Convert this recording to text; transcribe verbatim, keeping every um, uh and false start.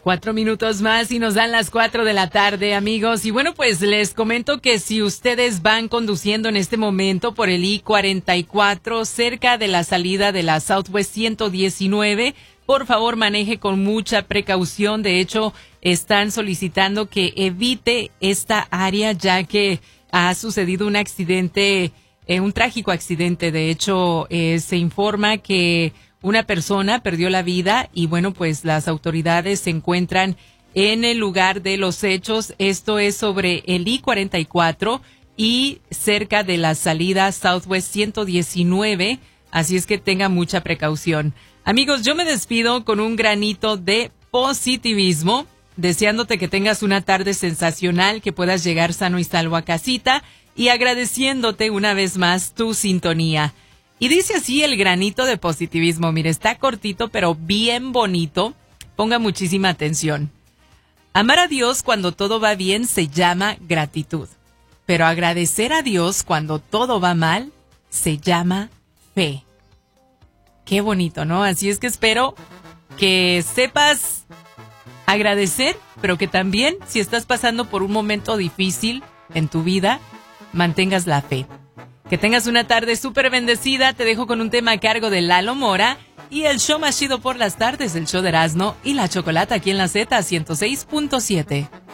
Cuatro minutos más y nos dan las cuatro de la tarde, amigos. Y bueno, pues les comento que si ustedes van conduciendo en este momento por el I cuarenta y cuatro, cerca de la salida de la Southwest ciento diecinueve, por favor maneje con mucha precaución. De hecho, están solicitando que evite esta área ya que ha sucedido un accidente, eh, un trágico accidente. De hecho, eh, se informa que una persona perdió la vida y bueno, pues las autoridades se encuentran en el lugar de los hechos. Esto es sobre el I cuarenta y cuatro y cerca de la salida Southwest ciento diecinueve, así es que tenga mucha precaución. Amigos, yo me despido con un granito de positivismo, deseándote que tengas una tarde sensacional, que puedas llegar sano y salvo a casita y agradeciéndote una vez más tu sintonía. Y dice así el granito de positivismo. Mire, está cortito, pero bien bonito. Ponga muchísima atención. Amar a Dios cuando todo va bien se llama gratitud. Pero agradecer a Dios cuando todo va mal se llama fe. Qué bonito, ¿no? Así es que espero que sepas agradecer, pero que también, si estás pasando por un momento difícil en tu vida, mantengas la fe. Que tengas una tarde súper bendecida. Te dejo con un tema a cargo de Lalo Mora y el show más chido por las tardes, el show de Erasmo y la Chocolata aquí en la Z ciento seis punto siete.